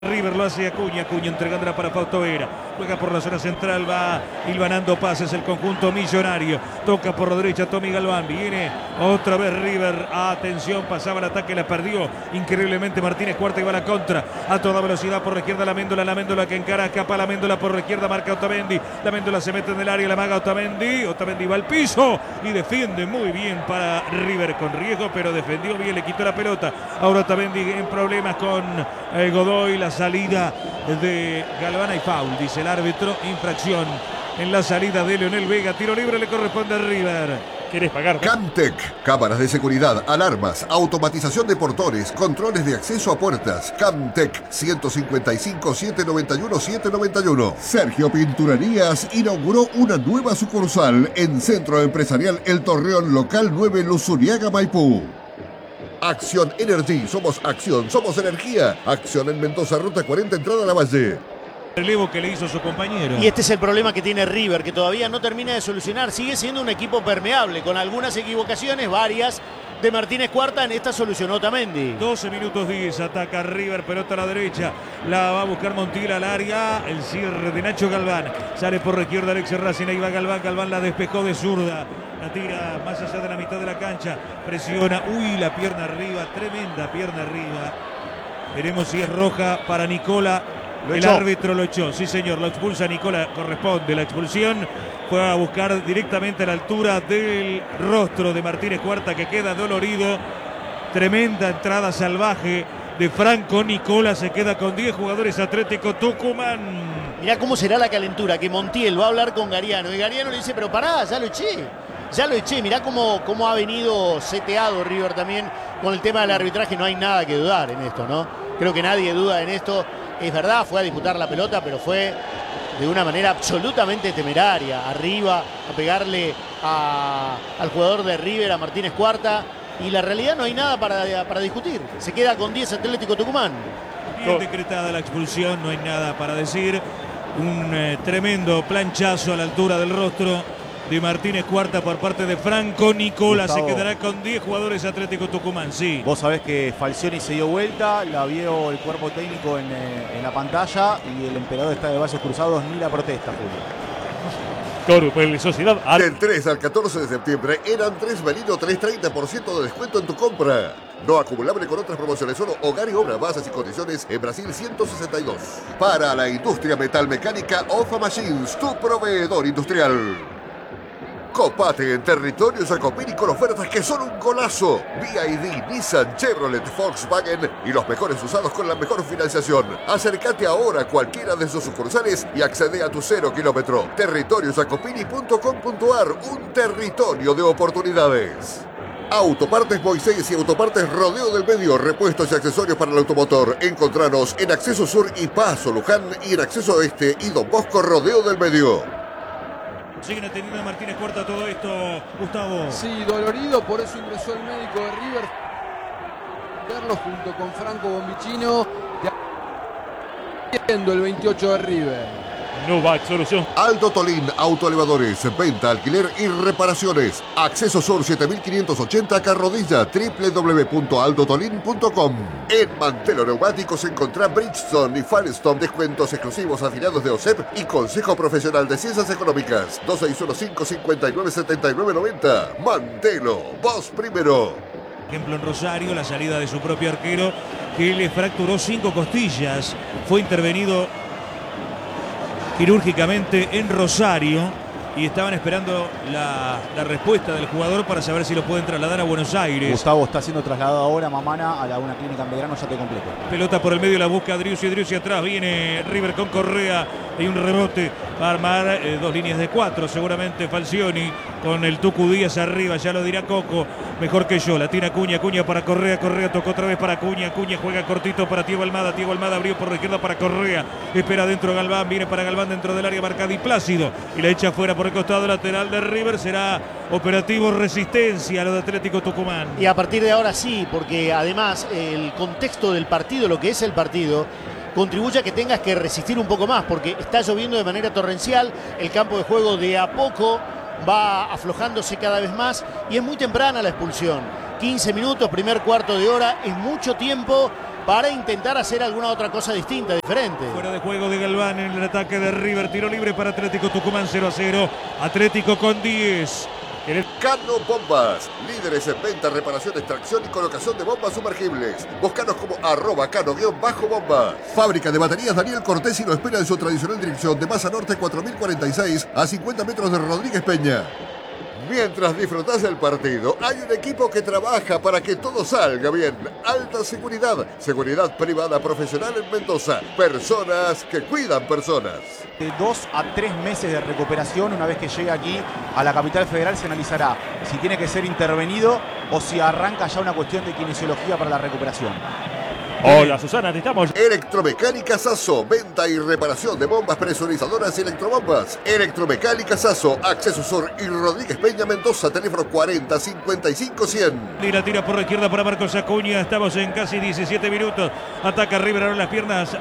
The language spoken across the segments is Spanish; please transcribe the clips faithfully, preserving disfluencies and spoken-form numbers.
River lo hace Acuña, Acuña entregándola para Fausto Vera, juega por la zona central, va hilvanando pases el conjunto millonario, toca por la derecha Tommy Galván, viene otra vez River, atención, pasaba el ataque, la perdió increíblemente Martínez Cuarta y va a la contra, a toda velocidad por la izquierda la Méndola, la Méndola que encara, escapa la Méndola por la izquierda, marca Otamendi, la Méndola se mete en el área, la maga Otamendi, Otamendi va al piso y defiende muy bien para River con riesgo, pero defendió bien, le quitó la pelota, ahora Otamendi en problemas con eh, Godoy, la salida de Galván y foul, dice el árbitro, infracción en la salida de Leonel Vega, tiro libre le corresponde a River. ¿Quieres pagar? Camtec, cámaras de seguridad, alarmas, automatización de portones, controles de acceso a puertas. Camtec, ciento cincuenta y cinco, setecientos noventa y uno, setecientos noventa y uno. Sergio Pinturerías inauguró una nueva sucursal en Centro Empresarial El Torreón, local nueve, Luzuriaga, Maipú. Acción Energy, somos acción, somos energía. Acción en Mendoza, ruta cuarenta, entrada a la Valle. Relevo que le hizo su compañero. Y este es el problema que tiene River, que todavía no termina de solucionar. Sigue siendo un equipo permeable, con algunas equivocaciones, varias, de Martínez Cuarta. En esta solucionó Otamendi. doce minutos diez, ataca River, pelota a la derecha, la va a buscar Montiel al área, el cierre de Nacho Galván, sale por la izquierda Alexis Racing, ahí va Galván, Galván la despejó de zurda, la tira más allá de la mitad de la cancha, presiona, uy, la pierna arriba, tremenda pierna arriba, veremos si es roja para Nicola. Lo el echó. árbitro lo echó, sí señor, lo expulsa Nicola, corresponde la expulsión, fue a buscar directamente a la altura del rostro de Martínez Cuarta que queda dolorido, tremenda entrada salvaje de Franco Nicola, se queda con diez jugadores Atlético Tucumán. Mirá cómo será la calentura, que Montiel va a hablar con Gariano, y Gariano le dice, pero pará, ya lo eché, ya lo eché, mirá cómo, cómo ha venido seteado River también con el tema del arbitraje, no hay nada que dudar en esto, ¿no? Creo que nadie duda en esto. Es verdad, fue a disputar la pelota, pero fue de una manera absolutamente temeraria. Arriba, a pegarle a, al jugador de River, a Martínez Cuarta. Y la realidad no hay nada para, para discutir. Se queda con diez Atlético Tucumán. Bien decretada la expulsión, no hay nada para decir. Un eh, tremendo planchazo a la altura del rostro de Martínez Cuarta por parte de Franco Nicola. Gustavo. Se quedará con diez jugadores Atlético Tucumán, sí. Vos sabés que Falcioni se dio vuelta, la vio el cuerpo técnico en, eh, en la pantalla y el emperador está de brazos cruzados, ni la protesta, Julio. Corupel Sociedad. Del tres al catorce de septiembre eran tres Belino, tres treinta por ciento de descuento en tu compra. No acumulable con otras promociones, solo hogar y obra, bases y condiciones en Brasil ciento sesenta y dos. Para la industria metalmecánica, Ofa Machines, tu proveedor industrial. Copate en territorio Jacopini con ofertas que son un golazo. B Y D, Nissan, Chevrolet, Volkswagen y los mejores usados con la mejor financiación. Acércate ahora a cualquiera de sus sucursales y accede a tu cero kilómetro. territorio jacopini punto com punto ar, un territorio de oportunidades. Autopartes Moisés y Autopartes Rodeo del Medio, repuestos y accesorios para el automotor. Encontranos en Acceso Sur y Paso Luján y en Acceso Este y Don Bosco Rodeo del Medio. Siguen atendiendo a Martínez Cuarta todo esto, Gustavo. Sí, dolorido, por eso ingresó el médico de River Carlos junto con Franco Bombicino, viendo el veintiocho de River. Nubac Solución. Aldo Tolín, autoelevadores, venta, alquiler y reparaciones. Acceso Sur siete mil quinientos ochenta, Carrodilla, doble u doble u doble u punto aldo tolín punto com. En Mantelo Neumáticos encontrá Bridgestone y Firestone, descuentos exclusivos afiliados de O S E P y Consejo Profesional de Ciencias Económicas. dos seis uno cinco, cinco nueve, siete nueve nueve cero. Mantelo, vos primero. Ejemplo en Rosario, la salida de su propio arquero que le fracturó cinco costillas. Fue intervenido quirúrgicamente en Rosario y estaban esperando la, la respuesta del jugador para saber si lo pueden trasladar a Buenos Aires. Gustavo está siendo trasladado ahora, Mamana, a la, una clínica en Belgrano, ya te completo. Pelota por el medio, la busca Driussi, Driussi atrás, viene River con Correa, hay un rebote para armar eh, dos líneas de cuatro, seguramente Falcioni con el Tucu Díaz arriba, ya lo dirá Coco, mejor que yo, la tira Acuña, Acuña para Correa, Correa tocó otra vez para Acuña, Acuña juega cortito para Tiago Almada, Tiago Almada abrió por la izquierda para Correa, espera dentro Galván, viene para Galván dentro del área, marca Di Plácido y la echa fuera por el costado lateral de River, será operativo Resistencia a lo de Atlético Tucumán. Y a partir de ahora sí, porque además el contexto del partido, lo que es el partido, contribuye a que tengas que resistir un poco más, porque está lloviendo de manera torrencial, el campo de juego de a poco va aflojándose cada vez más y es muy temprana la expulsión. quince minutos, primer cuarto de hora, es mucho tiempo para intentar hacer alguna otra cosa distinta, diferente. Fuera de juego de Galván en el ataque de River. Tiro libre para Atlético Tucumán, cero a cero. Atlético con diez. El Cano Bombas, líderes en venta, reparación, extracción y colocación de bombas sumergibles. Búscanos como arroba cano-bomba. Fábrica de baterías Daniel Cortés y lo espera en su tradicional dirección de Masa Norte cuatro mil cuarenta y seis a cincuenta metros de Rodríguez Peña. Mientras disfrutás del partido, hay un equipo que trabaja para que todo salga bien. Alta seguridad, seguridad privada profesional en Mendoza. Personas que cuidan personas. De dos a tres meses de recuperación, una vez que llegue aquí a la capital federal, se analizará si tiene que ser intervenido o si arranca ya una cuestión de kinesiología para la recuperación. Hola Susana, te estamos. Electromecánica Sasso, venta y reparación de bombas presurizadoras y electrobombas. Electromecánica Sasso, Acceso Sur y Rodríguez Peña, Mendoza, teléfono cuarenta cincuenta y cinco cien. Y la tira por la izquierda para Marcos Acuña. Estamos en casi diecisiete minutos. Ataca River ahora las piernas.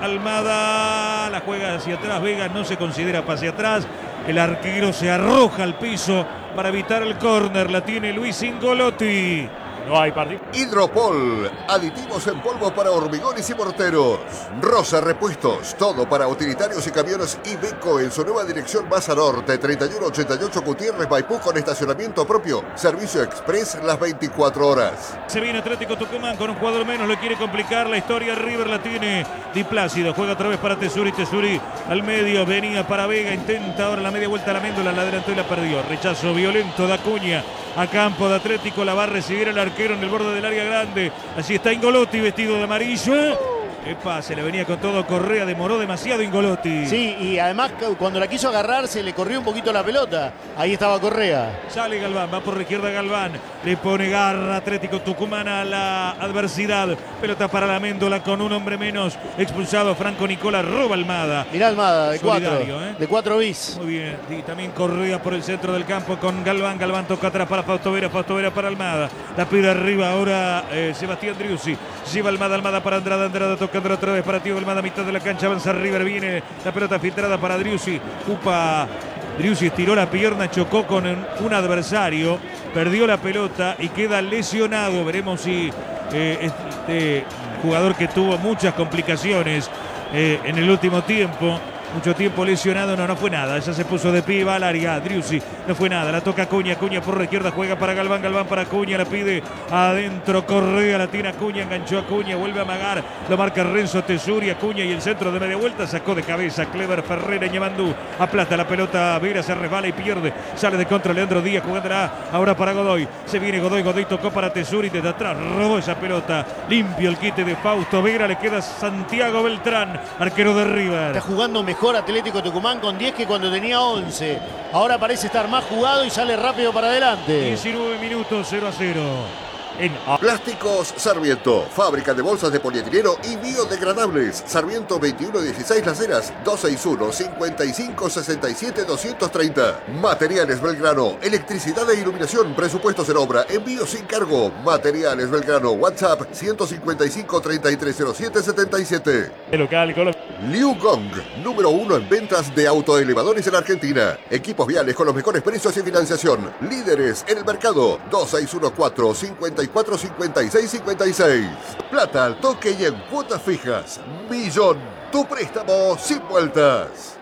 Almada la juega hacia atrás. Vega no se considera para hacia atrás. El arquero se arroja al piso para evitar el córner. La tiene Luis Ingolotti. No hay partido. Hidropol, aditivos en polvo para hormigones y morteros. Rosa Repuestos, todo para utilitarios y camiones Iveco en su nueva dirección Masa Norte, treinta y uno ochenta y ocho Gutiérrez, Maipú, con estacionamiento propio. Servicio express las veinticuatro horas. Se viene Atlético Tucumán con un jugador menos, le quiere complicar la historia. River la tiene Di Plácido, juega otra vez para Tesuri, Tesuri al medio, venía para Vega, intenta ahora la media vuelta a la Méndola, la adelantó y la perdió. Rechazo violento de Acuña a campo de Atlético, la va a recibir el arquero en el borde del área grande. Allí está Ingolotti vestido de amarillo. Epa, se le venía con todo Correa, demoró demasiado Ingolotti. Sí, y además cuando la quiso agarrar se le corrió un poquito la pelota. Ahí estaba Correa. Sale Galván, va por la izquierda Galván. Le pone garra Atlético Tucumán a la adversidad. Pelota para la Méndola con un hombre menos. Expulsado Franco Nicola, roba Almada. Mirá Almada, de cuatro. ¿eh? De cuatro bis. Muy bien. Y también Correa por el centro del campo con Galván. Galván toca atrás para Fausto Vera. Fausto Vera para Almada. La pide arriba ahora eh, Sebastián Driussi. Lleva Almada, Almada para Andrada. Andrada toca otra vez para Tío Almada, mitad de la cancha, avanza River, viene la pelota filtrada para Driussi, Upa, Driussi estiró la pierna, chocó con un adversario, perdió la pelota y queda lesionado. Veremos si eh, este jugador que tuvo muchas complicaciones eh, en el último tiempo, mucho tiempo lesionado, no, no fue nada, ya se puso de pie, va al área, Driussi, no fue nada, la toca Acuña, Acuña por la izquierda, juega para Galván, Galván para Acuña, la pide adentro, Correa, la tiene Acuña, enganchó Acuña, vuelve a amagar, lo marca Renzo Tesuri, Acuña y el centro de media vuelta, sacó de cabeza Clever Ferreira, Ñemandú, aplasta la pelota, Vera se resbala y pierde, sale de contra Leandro Díaz, jugándola ahora para Godoy, se viene Godoy, Godoy tocó para Tesuri, desde atrás, robó esa pelota, limpio el quite de Fausto Vera, le queda Santiago Beltrán, arquero de River. Está jugando mejor Atlético Tucumán con diez que cuando tenía once. Ahora parece estar más jugado y sale rápido para adelante. diecinueve minutos, cero a cero. En Plásticos Sarmiento, fábrica de bolsas de polietileno y biodegradables. Sarmiento veintiuno dieciséis Las Heras, dos seis uno, cincuenta y cinco sesenta y siete, doscientos treinta. Materiales Belgrano, electricidad e iluminación, presupuestos en obra, envío sin cargo. Materiales Belgrano, WhatsApp ciento cincuenta y cinco, treinta y tres cero siete, setenta y siete. El local Colo. Liu Gong, número uno en ventas de autoelevadores en Argentina. Equipos viales con los mejores precios y financiación. Líderes en el mercado. dos seis uno cuatro, cincuenta y cuatro, cincuenta y seis, cincuenta y seis. Plata al toque y en cuotas fijas. Millón. Tu préstamo sin vueltas.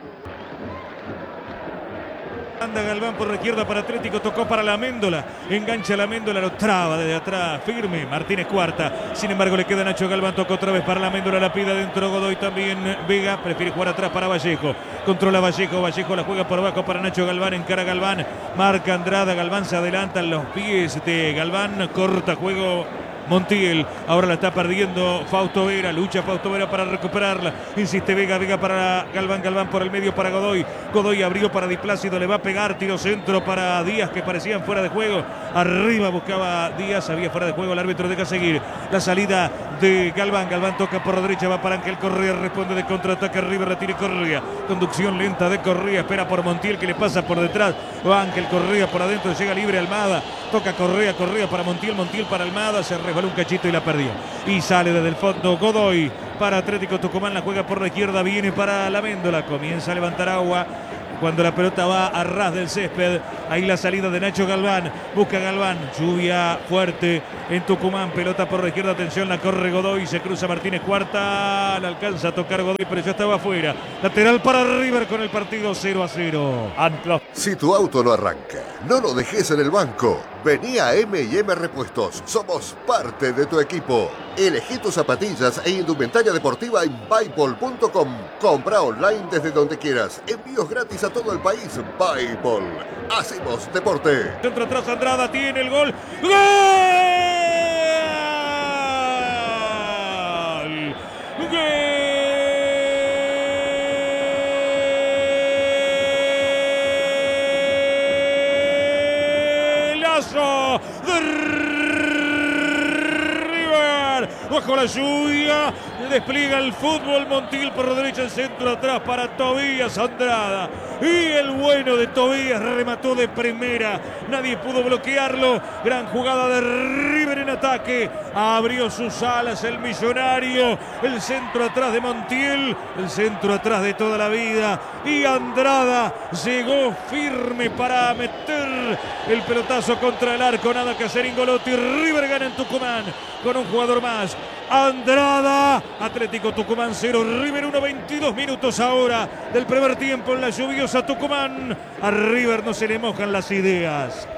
Anda Galván por la izquierda para Atlético, tocó para la Méndola, engancha la Méndola, lo traba desde atrás, firme, Martínez cuarta, sin embargo le queda Nacho Galván, tocó otra vez para la Méndola, la pida dentro Godoy también, Vega, prefiere jugar atrás para Vallejo, controla Vallejo, Vallejo la juega por abajo para Nacho Galván, encara Galván, marca Andrada, Galván se adelanta en los pies de Galván, corta juego Montiel, ahora la está perdiendo Fausto Vera, lucha Fausto Vera para recuperarla, insiste Vega, Vega para Galván, Galván por el medio para Godoy, Godoy abrió para Di Plácido, le va a pegar, tiro centro para Díaz que parecían fuera de juego, arriba buscaba Díaz, había fuera de juego, el árbitro deja seguir, la salida de Galván, Galván toca por la derecha, va para Ángel Correa, responde de contraataque, River la tiene Correa, conducción lenta de Correa, espera por Montiel que le pasa por detrás, va Ángel Correa por adentro, llega libre Almada, toca Correa, Correa para Montiel, Montiel para Almada, se resbaló un cachito y la perdió. Y sale desde el fondo Godoy para Atlético Tucumán, la juega por la izquierda, viene para la Méndola, comienza a levantar agua. cuando la pelota va a ras del césped. Ahí la salida de Nacho Galván, busca Galván, lluvia fuerte en Tucumán, pelota por la izquierda, atención, la corre Godoy, se cruza Martínez Cuarta, la alcanza a tocar Godoy, pero ya estaba afuera. Lateral para River con el partido cero a cero. Si tu auto no arranca, no lo dejes en el banco. Vení a eme y eme Repuestos. Somos parte de tu equipo. Elegí tus zapatillas e indumentaria deportiva en Byball punto com. Compra online desde donde quieras. Envíos gratis a todo el país. Byball. Hacemos deporte. Centro atrás, Andrada tiene el gol. ¡Gol! ¡Golazo de River! Bajo la lluvia, despliega el fútbol. Montiel por la derecha, el centro atrás para Tobías Andrada. Y el bueno de Tobías remató de primera. Nadie pudo bloquearlo. Gran jugada de River en ataque. Abrió sus alas el millonario. El centro atrás de Montiel. El centro atrás de toda la vida. Y Andrada llegó firme para meter el pelotazo contra el arco. Nada que hacer Ingolotti. River gana en Tucumán con un jugador más. Andrada. Atlético Tucumán cero, River uno, veintidós minutos ahora del primer tiempo en la lluviosa Tucumán. A River no se le mojan las ideas.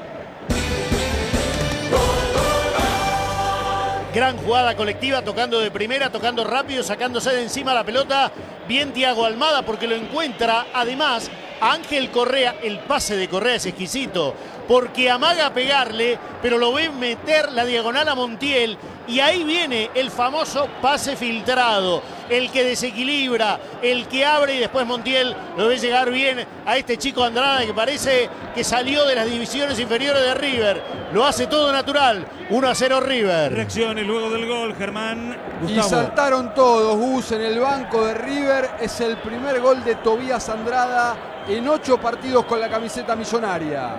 Gran jugada colectiva, tocando de primera, tocando rápido, sacándose de encima la pelota. Bien Thiago Almada porque lo encuentra. Además, a Ángel Correa, el pase de Correa es exquisito, porque amaga a pegarle, pero lo ve meter la diagonal a Montiel. Y ahí viene el famoso pase filtrado, el que desequilibra, el que abre y después Montiel lo ve llegar bien a este chico Andrada que parece que salió de las divisiones inferiores de River. Lo hace todo natural, uno a cero River. Reacciones luego del gol, Germán. Gustavo. Y saltaron todos, Gus, en el banco de River. Es el primer gol de Tobías Andrada en ocho partidos con la camiseta millonaria.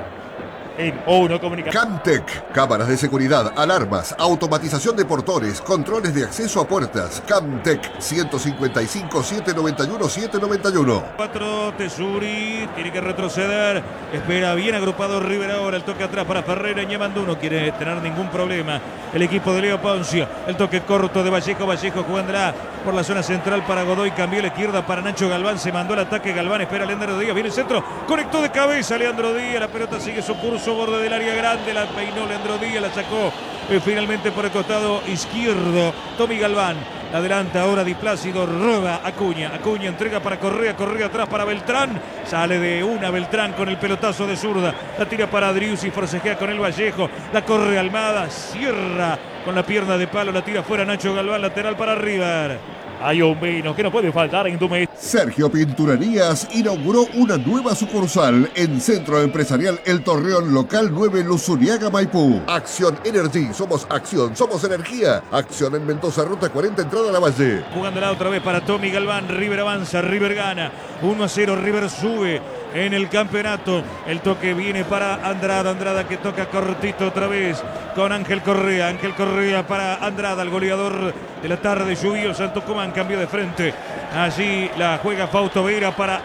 En O uno Comunicación. Camtec, cámaras de seguridad, alarmas, automatización de portones, controles de acceso a puertas. Camtec, ciento cincuenta y cinco, setecientos noventa y uno, setecientos noventa y uno. cuatro, Tesuri, tiene que retroceder. Espera bien agrupado River ahora. El toque atrás para Ferreira. Ñamandú no quiere tener ningún problema. El equipo de Leo Poncio. El toque corto de Vallejo. Vallejo jugándola por la zona central para Godoy. Cambió la izquierda para Nacho Galván. Se mandó el ataque. Galván espera a Leandro Díaz. Viene el centro. Conectó de cabeza Leandro Díaz. La pelota sigue su curso. Borde del área grande. La peinó Leandro Díaz. La sacó eh, finalmente por el costado izquierdo. Tommy Galván. La adelanta ahora Di Plácido. Roba Acuña. Acuña entrega para Correa. Correa atrás para Beltrán. Sale de una Beltrán con el pelotazo de zurda. La tira para Adrius y forcejea con el Vallejo. La corre Almada. Cierra con la pierna de palo. La tira fuera Nacho Galván. Lateral para River. Hay un vino que no puede faltar en tu mesa. Sergio Pinturerías inauguró una nueva sucursal en Centro Empresarial El Torreón, local nueve, Luzuriaga, Maipú. Acción Energy, somos acción, somos energía. Acción en Mendoza, ruta cuarenta, entrada a la Valle. Jugándola otra vez para Tommy Galván. River avanza, River gana. uno a cero, River sube en el campeonato. El toque viene para Andrada. Andrada que toca cortito otra vez con Ángel Correa. Ángel Correa para Andrada, el goleador de la tarde lluviosa en Tucumán. Cambio de frente. Allí la juega Fausto Vera para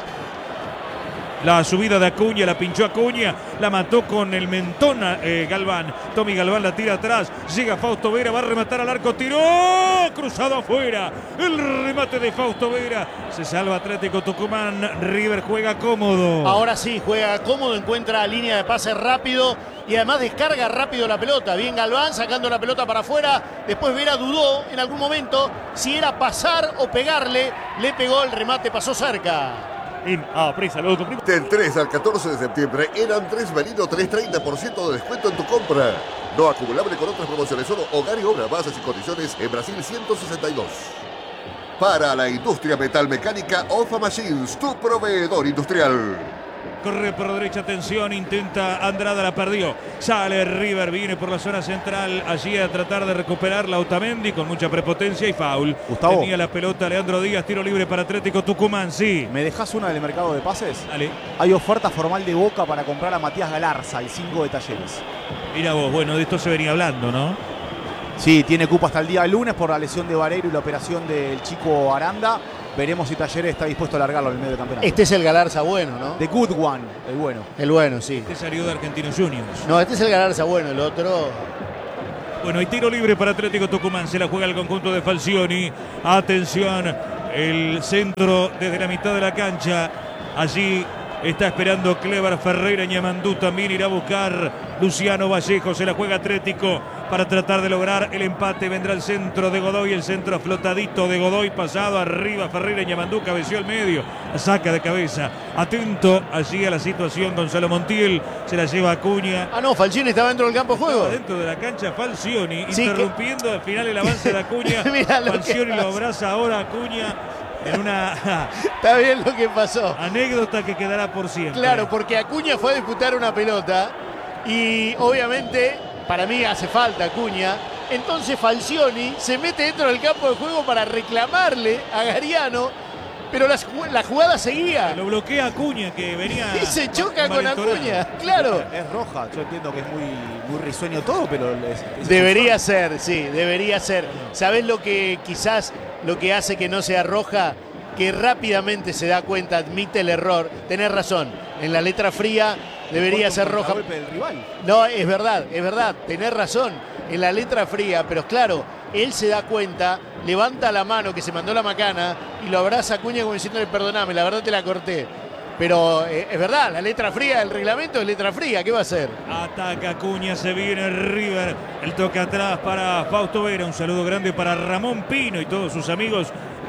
la subida de Acuña. La pinchó Acuña. La mató con el mentón eh, Galván. Tommy Galván la tira atrás. Llega Fausto Vera. Va a rematar al arco. Tiró. Cruzado afuera. El remate de Fausto Vera. Se salva Atlético Tucumán. River juega cómodo. Ahora sí, juega cómodo. Encuentra línea de pase rápido. Y además descarga rápido la pelota. Bien Galván sacando la pelota para afuera. Después Vera dudó en algún momento si era pasar o pegarle. Le pegó el remate, pasó cerca. Del tres al catorce de septiembre eran tres Belino, tres treinta por ciento de descuento en tu compra. No acumulable con otras promociones, solo hogar y obra, bases y condiciones en Brasil ciento sesenta y dos. Para la industria metalmecánica, Ofa Machines, tu proveedor industrial. Corre por la derecha, atención, intenta Andrada, la perdió. Sale River, viene por la zona central, allí a tratar de recuperar la Otamendi con mucha prepotencia y foul. Gustavo. Tenía la pelota Leandro Díaz, tiro libre para Atlético Tucumán, sí. ¿Me dejás una del mercado de pases? Dale. Hay oferta formal de Boca para comprar a Matías Galarza, el cinco de Talleres. Mira vos, bueno, de esto se venía hablando, ¿no? Sí, tiene cupo hasta el día lunes por la lesión de Vareiro y la operación del chico Aranda. Veremos si Talleres está dispuesto a largarlo en el medio del campeonato. Este es el Galarza bueno, ¿no? The good one, el bueno. El bueno, sí. Este salió de Argentinos Juniors. No, este es el Galarza bueno, el otro... Bueno, y tiro libre para Atlético Tucumán. Se la juega el conjunto de Falcioni. Atención, el centro desde la mitad de la cancha. Allí está esperando Clever Ferreira. Ñamandú también irá a buscar Luciano Vallejo. Se la juega Atlético para tratar de lograr el empate. Vendrá el centro de Godoy, el centro flotadito de Godoy, pasado arriba Ferreira. Ñamandú cabeció al medio, saca de cabeza. Atento allí a la situación Gonzalo Montiel, se la lleva Acuña. Ah, no, Falcioni estaba dentro del campo de juego. Dentro de la cancha Falcioni, Sí, interrumpiendo que... al final el avance de Acuña. Mirá lo Falcioni que lo abraza ahora a Acuña en una Está bien lo que pasó. anécdota que quedará por siempre. Claro, porque Acuña fue a disputar una pelota y obviamente para mí hace falta Acuña. Entonces Falcioni se mete dentro del campo de juego para reclamarle a Gariano, pero la, la jugada seguía. Lo bloquea Acuña, que venía. Y se choca con malentonado. Acuña, claro. Es roja, yo entiendo que es muy, muy risueño todo, pero... Es, es Debería ser, sí, debería ser. ¿Sabés lo que quizás lo que hace que no sea roja? Que rápidamente se da cuenta, admite el error. Tenés razón, en la letra fría debería ser roja. Golpe del rival. No, es verdad, es verdad, tenés razón, en la letra fría, pero claro, él se da cuenta, levanta la mano que se mandó la macana y lo abraza a Acuña como diciéndole perdoname, la verdad te la corté. Pero eh, es verdad, la letra fría del reglamento es letra fría, ¿qué va a hacer? Ataca Acuña, se viene River. El toque atrás para Fausto Vera. Un saludo grande para Ramón Pino y todos sus amigos.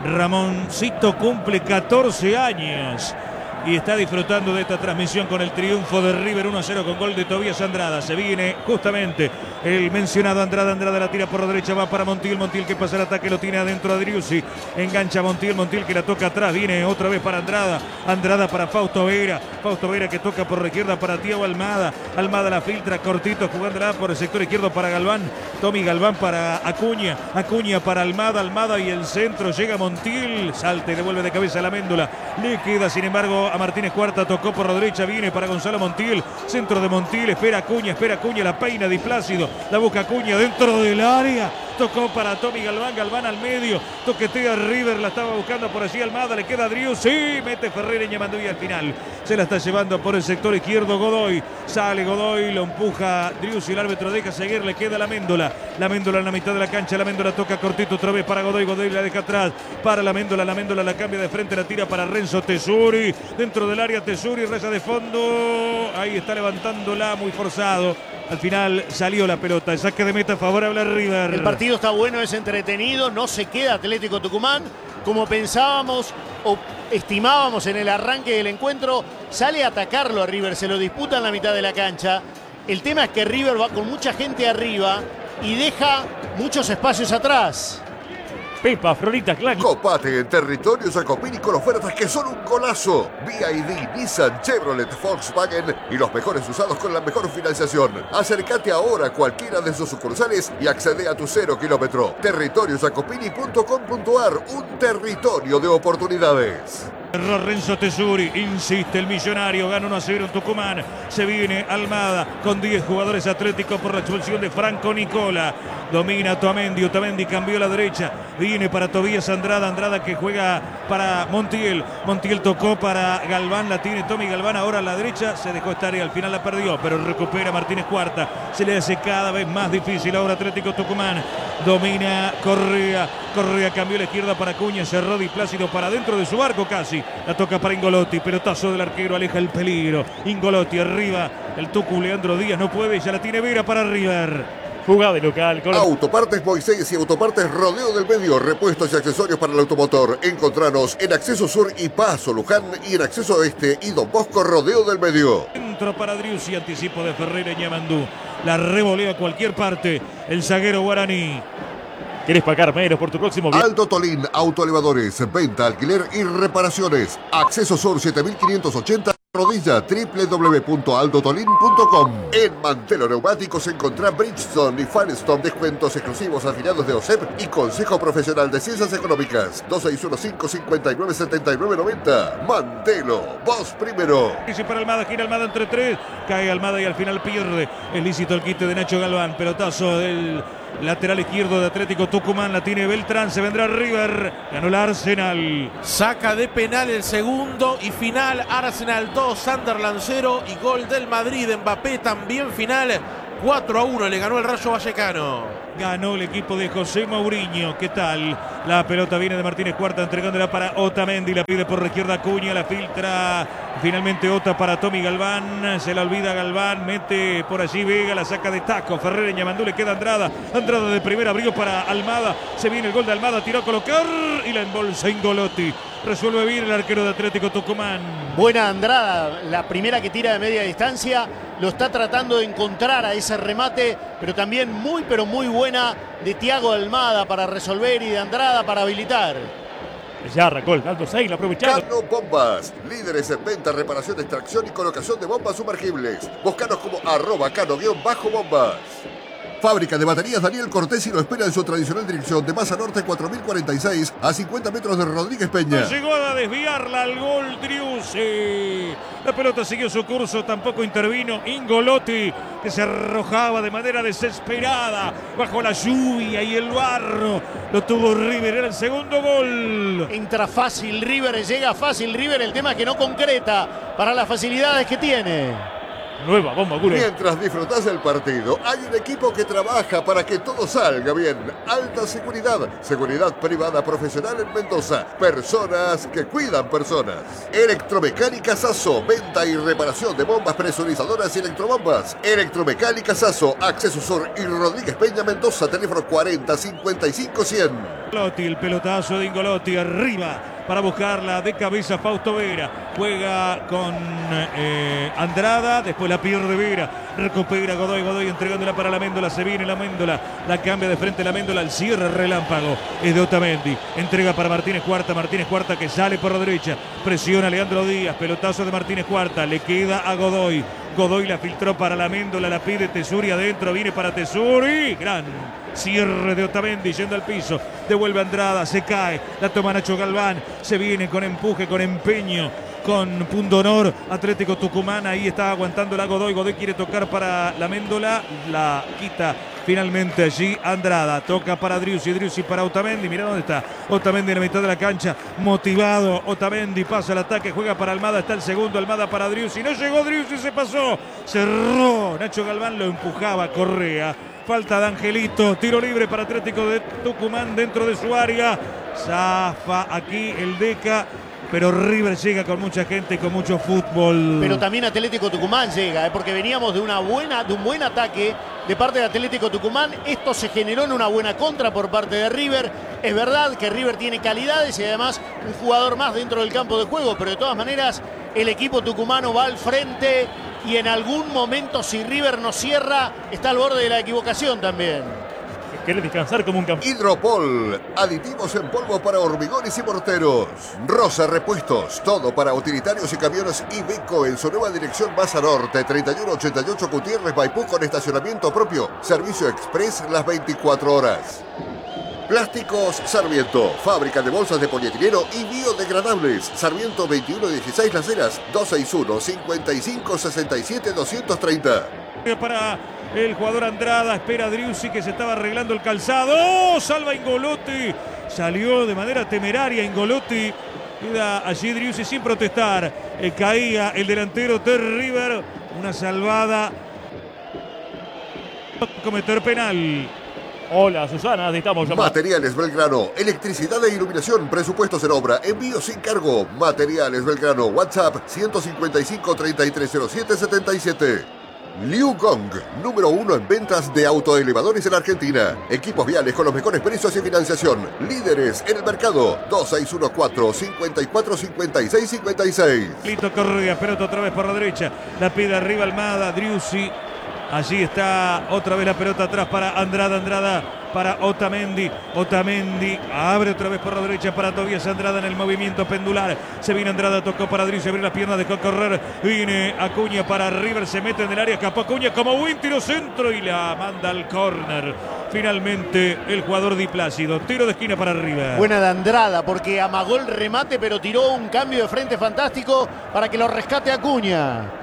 Ramoncito cumple catorce años y está disfrutando de esta transmisión con el triunfo de River uno a cero con gol de Tobías Andrada. Se viene justamente el mencionado Andrada. Andrada la tira por la derecha, va para Montiel. Montiel que pasa el ataque, lo tiene adentro Adriussi. Engancha Montiel, Montiel que la toca atrás. Viene otra vez para Andrada. Andrada para Fausto Vera. Fausto Vera que toca por la izquierda para Thiago Almada. Almada la filtra cortito, jugándola por el sector izquierdo para Galván. Tommy Galván para Acuña. Acuña para Almada. Almada y el centro. Llega Montiel. Salta y devuelve de cabeza a la Méndula. Le queda sin embargo a Martínez Cuarta, tocó por la derecha, viene para Gonzalo Montiel, centro de Montiel, espera Acuña, espera Acuña, la peina Displácido, la busca Acuña dentro del área, tocó para Tommy Galván, Galván al medio, toquetea River, la estaba buscando por allí Almada, le queda Drius, sí, mete Ferreira y Ñamandú y al final se la está llevando por el sector izquierdo Godoy, sale Godoy, lo empuja Drius y el árbitro deja seguir, le queda la Méndola, la Méndola en la mitad de la cancha, la Méndola toca cortito otra vez para Godoy, Godoy la deja atrás, para la Méndola, la Méndola la cambia de frente, la tira para Renzo Tesuri, dentro del área Tesuri, raya de fondo, ahí está levantándola, muy forzado. Al final salió la pelota, el saque de meta favorable a River. El partido está bueno, es entretenido, no se queda Atlético Tucumán como pensábamos o estimábamos en el arranque del encuentro. Sale a atacarlo a River, se lo disputa en la mitad de la cancha. El tema es que River va con mucha gente arriba y deja muchos espacios atrás. Pepa, Florita, Clan. Copate en Territorio Jacopini con ofertas que son un golazo. B I D, Nissan, Chevrolet, Volkswagen y los mejores usados con la mejor financiación. Acércate ahora a cualquiera de sus sucursales y accede a tu cero kilómetro. territorio jacopini punto com punto ar, un territorio de oportunidades. Error Renzo Tesuri, insiste el millonario, gana uno a cero en Tucumán, se viene Almada con diez jugadores atléticos por la expulsión de Franco Nicola, domina Otamendi, Otamendi cambió a la derecha, viene para Tobías Andrada, Andrada que juega para Montiel, Montiel tocó para Galván, la tiene Tommy Galván ahora a la derecha, se dejó estar y al final la perdió, pero recupera Martínez Cuarta, se le hace cada vez más difícil ahora Atlético Tucumán, domina Correa, Correa cambió a la izquierda para Acuña, cerró Displácido para dentro de su arco casi. La toca para Ingolotti, pelotazo del arquero, aleja el peligro. Ingolotti arriba, el Tucu Leandro Díaz no puede, ya la tiene Vera para River. Jugada de local. Con... Autopartes Moisés y Autopartes Rodeo del Medio. Repuestos y accesorios para el automotor. Encontranos en Acceso Sur y Paso Luján y en Acceso Este y Don Bosco Rodeo del Medio. Centro para Driussi, anticipo de Ferreira y Ñamandú. La revolea a cualquier parte el zaguero guaraní. ¿Quieres pagar menos por tu próximo viaje? Aldo Tolín, autoelevadores, venta, alquiler y reparaciones. Acceso Sur siete mil quinientos ochenta, rodilla doble u doble u doble u punto aldo tolín punto com. En Mantelo Neumáticos encontrá Bridgestone y Firestone, descuentos exclusivos afiliados de O S E P y Consejo Profesional de Ciencias Económicas. dos seis uno cinco, cinco nueve siete nueve nueve cero. Mantelo, vos primero. Dice para Almada, gira Almada entre tres, cae Almada y al final pierde. Es lícito el quite de Nacho Galván, pelotazo del Lateral izquierdo de Atlético Tucumán, la tiene Beltrán, se vendrá River, ganó el Arsenal. Saca de penal el segundo y final, Arsenal dos, Sunderland cero y gol del Madrid, Mbappé también final, cuatro a uno le ganó el Rayo Vallecano. Ganó el equipo de José Mourinho. ¿Qué tal? La pelota viene de Martínez Cuarta, entregándola para Otamendi. La pide por la izquierda Acuña, la filtra finalmente Ota para Tommy Galván. Se la olvida Galván, mete por allí Vega, la saca de taco. Ferrer en Yamandú, le queda Andrada. Andrada de primera, abrió para Almada. Se viene el gol de Almada, tiró a colocar y la embolsa Ingolotti. Resuelve bien el arquero de Atlético Tucumán. Buena Andrada, la primera que tira de media distancia. Lo está tratando de encontrar a ese remate, pero también muy, pero muy buena de Thiago Almada para resolver y de Andrada para habilitar. Ya arrancó el Aldo seis, lo aprovechado. Cano Bombas, líderes en venta, reparación, extracción y colocación de bombas sumergibles. Búscanos como arroba cano-bombas. Fábrica de baterías Daniel Cortés y lo espera en su tradicional dirección de Masa Norte cuatro mil cuarenta y seis a cincuenta metros de Rodríguez Peña. No llegó a desviarla al gol Driussi. La pelota siguió su curso, tampoco intervino Ingolotti, que se arrojaba de manera desesperada bajo la lluvia y el barro. Lo tuvo River, era el segundo gol. Entra fácil River, llega fácil River, el tema es que no concreta para las facilidades que tiene. Nueva bomba, Gure. Mientras disfrutás del partido, hay un equipo que trabaja para que todo salga bien. Alta seguridad, seguridad privada profesional en Mendoza. Personas que cuidan personas. Electromecánica Sasso, venta y reparación de bombas presurizadoras y electrobombas. Electromecánica Sasso, Acceso Sur y Rodríguez Peña, Mendoza, teléfono cuarenta cincuenta y cinco cien. Ingolotti, el pelotazo de Ingolotti arriba para buscarla de cabeza Fausto Vera. Juega con eh, Andrada, después la pierde Vera, recupera Godoy, Godoy entregándola para la Méndola, se viene la Méndola, la cambia de frente la Méndola, el cierre relámpago es de Otamendi, entrega para Martínez Cuarta, Martínez Cuarta que sale por la derecha, presiona a Leandro Díaz, pelotazo de Martínez Cuarta, le queda a Godoy, Godoy la filtró para la Méndola, la pide Tesuri adentro, viene para Tesuri, gran cierre de Otamendi yendo al piso, devuelve Andrada, se cae, la toma Nacho Galván, se viene con empuje, con empeño, con pundonor Atlético Tucumán, ahí está aguantando la Godoy, Godoy quiere tocar para la Méndola, la quita finalmente allí Andrada, toca para Driussi, Driussi para Otamendi, mira dónde está Otamendi en la mitad de la cancha, motivado Otamendi, pasa el ataque, juega para Almada, está el segundo, Almada para Driussi, no llegó Driussi, se pasó, cerró, Nacho Galván lo empujaba, Correa. Falta de Angelito, tiro libre para Atlético de Tucumán dentro de su área. Zafa aquí el Deca, pero River llega con mucha gente y con mucho fútbol. Pero también Atlético Tucumán llega, ¿eh? Porque veníamos de, una buena, de un buen ataque de parte de Atlético Tucumán. Esto se generó en una buena contra por parte de River. Es verdad que River tiene calidades y además un jugador más dentro del campo de juego, pero de todas maneras el equipo tucumano va al frente y en algún momento si River no cierra está al borde de la equivocación también. Quiere descansar como un campeón. Hidropol, aditivos en polvo para hormigones y morteros. Rosa Repuestos, todo para utilitarios y camiones Iveco en su nueva dirección Masa Norte, treinta y uno ochenta y ocho Gutiérrez Maipú con estacionamiento propio. Servicio express las veinticuatro horas. Plásticos Sarmiento, fábrica de bolsas de polietileno y biodegradables. Sarmiento veintiuno dieciséis Las Heras, dos seis uno, cincuenta y cinco sesenta y siete doscientos treinta. Para el jugador Andrada, espera Driussi que se estaba arreglando el calzado. ¡Oh! Salva Ingolotti. Salió de manera temeraria Ingolotti. Queda allí Driussi sin protestar. Eh, caía el delantero de River. Una salvada. Cometer penal. Hola Susana, necesitamos llamar. Materiales Belgrano, electricidad e iluminación, presupuestos en obra, envío sin cargo. Materiales Belgrano, WhatsApp ciento cincuenta y cinco, treinta y tres cero siete, setenta y siete. Liu Gong, número uno en ventas de autoelevadores en Argentina. Equipos viales con los mejores precios y financiación. Líderes en el mercado. dos seis uno cuatro, cinco cuatro, cinco seis cinco seis. Lito Correa, pelota otra vez por la derecha. La pide arriba Almada, Driussi. Allí está otra vez la pelota atrás para Andrada, Andrada para Otamendi, Otamendi abre otra vez por la derecha para Tobías Andrada en el movimiento pendular, se viene Andrada, tocó para Driussi, abre las piernas, dejó correr, viene Acuña para River, se mete en el área, escapó Acuña como buen tiro centro y la manda al córner, finalmente el jugador Di Plácido, tiro de esquina para River. Buena de Andrada porque amagó el remate pero tiró un cambio de frente fantástico para que lo rescate Acuña.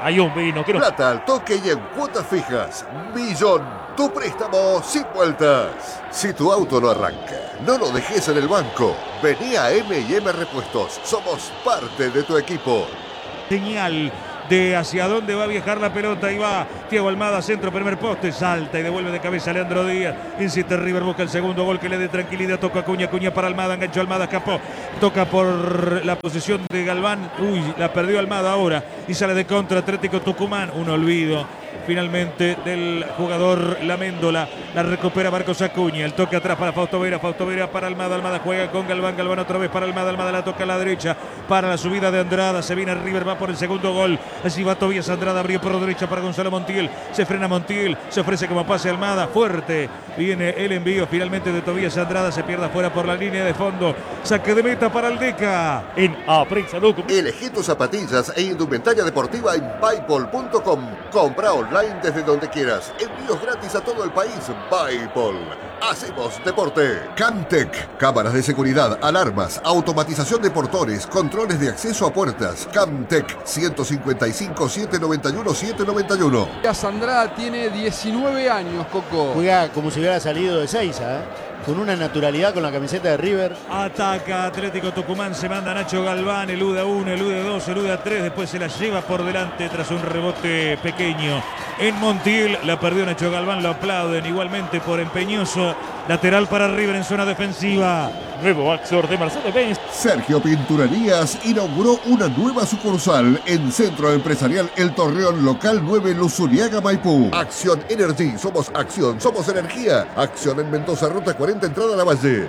Hay un vino que no... Plata al toque y en cuotas fijas. Millón, tu préstamo sin vueltas. Si tu auto no arranca, no lo dejes en el banco. Vení a eme y eme Repuestos. Somos parte de tu equipo. Señal de hacia dónde va a viajar la pelota. Y va Thiago Almada, centro, primer poste, salta y devuelve de cabeza a Leandro Díaz. Insiste River, busca el segundo gol que le dé tranquilidad. Toca Acuña, Acuña para Almada, enganchó Almada, escapó. Toca por la posición de Galván. Uy, la perdió Almada ahora. Y sale de contra Atlético Tucumán. Un olvido finalmente del jugador Laméndola. La recupera Marcos Acuña. El toque atrás para Fausto Vera. Fausto Vera para Almada. Almada juega con Galván. Galván otra vez para Almada. Almada la toca a la derecha para la subida de Andrada. Se viene River, va por el segundo gol. Así va Tobías Andrada. Abrió por la derecha para Gonzalo Montiel. Se frena Montiel. Se ofrece como pase Almada. Fuerte. Viene el envío finalmente de Tobías Andrada. Se pierde afuera por la línea de fondo. Saque de meta para Aldeca. En Aprisa Loco. Elegí tus zapatillas e indumentaria deportiva en Buypol punto com. Compra online desde donde quieras. Envíos gratis a todo el país. Buypol. Hacemos deporte. Camtec. Cámaras de seguridad, alarmas, automatización de portones, controles de acceso a puertas. Camtec. ciento cincuenta y cinco, setecientos noventa y uno, setecientos noventa y uno. Tobías Andrada tiene diecinueve años, Coco. Juega como si hubiera salido de Seiza, ¿eh? Con una naturalidad con la camiseta de River. Ataca Atlético Tucumán, se manda Nacho Galván, elude a uno, elude a dos, elude a tres, después se la lleva por delante tras un rebote pequeño. En Montiel la perdió Nacho Galván, lo aplauden igualmente por empeñoso. Lateral para River en zona defensiva. Nuevo Baxor de Mercedes-Benz. Sergio Pinturarías inauguró una nueva sucursal en Centro Empresarial El Torreón, local nueve, Luzuriaga, Maipú. Acción Energy, somos acción, somos energía. Acción en Mendoza, ruta cuarenta, entrada a la Valle.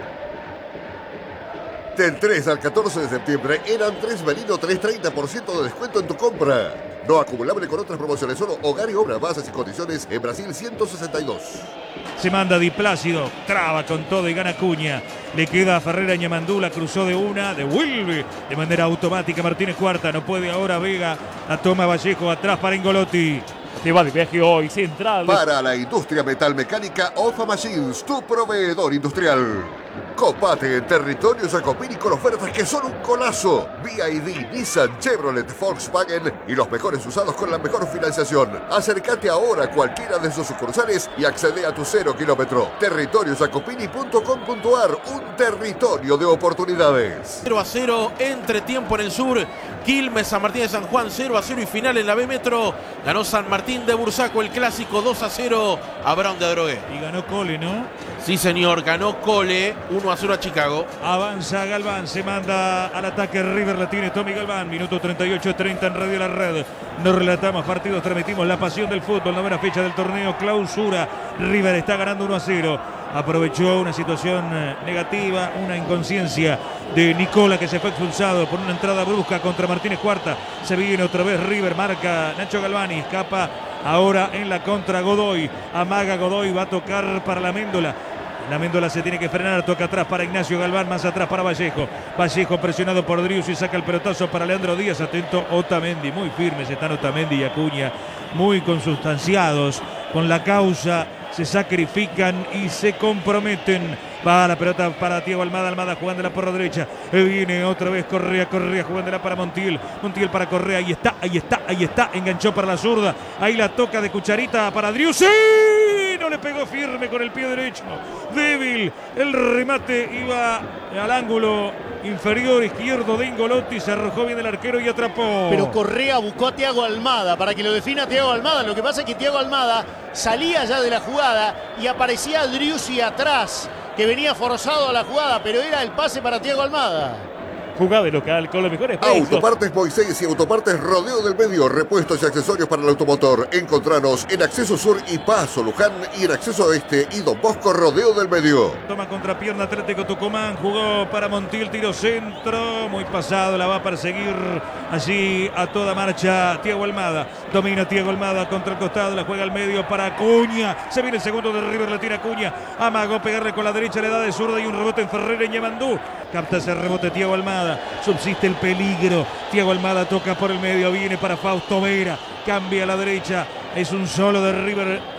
Del tres al catorce de septiembre eran tres Belino, tres treinta por ciento de descuento en tu compra. No acumulable con otras promociones, solo hogar y obra, bases y condiciones en Brasil ciento sesenta y dos. Se manda Di Plácido, traba con todo y gana Acuña. Le queda a Ferreira Ñamandú, la cruzó de una, devuelve de manera automática Martínez Cuarta. No puede ahora Vega, la toma Vallejo atrás para Ingolotti. Se va de viaje hoy, Central. Para la industria metalmecánica, Ofa Machines, tu proveedor industrial. Copate en territorio Jacopini con ofertas que son un colazo. B I D, Nissan, Chevrolet, Volkswagen y los mejores usados con la mejor financiación. Acércate ahora a cualquiera de sus sucursales y accede a tu cero kilómetro. territorio jacopini punto com punto ar, un territorio de oportunidades. cero a cero, entretiempo en el sur. Quilmes, San Martín de San Juan, cero a cero y final en la B Metro. Ganó San Martín de Bursaco el clásico dos a cero a Brown de Adrogué. Y ganó Cole, ¿no? Sí, señor, ganó Cole uno a cero a Chicago. Avanza Galván, se manda al ataque River, la tiene Tommy Galván, minuto treinta y ocho treinta en Radio La Red. Nos relatamos partidos, transmitimos la pasión del fútbol, novena fecha del torneo clausura. River está ganando uno a cero. Aprovechó una situación negativa, una inconsciencia de Nicola que se fue expulsado por una entrada brusca contra Martínez Cuarta. Se viene otra vez River, marca Nacho Galván y escapa ahora en la contra Godoy. Amaga Godoy, va a tocar para la Méndola. La Méndola se tiene que frenar, toca atrás para Ignacio Galván, más atrás para Vallejo. Vallejo presionado por Drius y saca el pelotazo para Leandro Díaz. Atento Otamendi, muy firmes están Otamendi y Acuña, muy consustanciados con la causa. Se sacrifican y se comprometen. Va la pelota para Thiago Almada, Almada jugándola por la derecha. Viene otra vez Correa, Correa jugándola para Montiel. Montiel para Correa, ahí está, ahí está, ahí está. Enganchó para la zurda. Ahí la toca de cucharita para Drius. ¡Sí! No le pegó firme con el pie derecho. Débil. El remate iba al ángulo inferior izquierdo de Ingolotti. Se arrojó bien el arquero y atrapó. Pero Correa buscó a Thiago Almada para que lo defina Thiago Almada. Lo que pasa es que Thiago Almada salía ya de la jugada y aparecía Driussi atrás, que venía forzado a la jugada, pero era el pase para Thiago Almada. Jugada de local con los mejores precios. Autopartes Moisés y Autopartes Rodeo del Medio. Repuestos y accesorios para el automotor. Encontranos en Acceso Sur y Paso Luján y en Acceso Este y Don Bosco Rodeo del Medio. Toma contrapierna Atlético Tucumán. Jugó para Montiel, tiro centro. Muy pasado, la va a perseguir allí a toda marcha Thiago Almada. Domina Thiago Almada contra el costado. La juega al medio para Acuña. Se viene el segundo de River, la tira Acuña. Amagó pegarle con la derecha, le da de zurda y un rebote en Ferreira y Ñamandú. Capta ese rebote Thiago Almada. Subsiste el peligro. Thiago Almada toca por el medio. Viene para Fausto Vera. Cambia a la derecha. Es un solo de River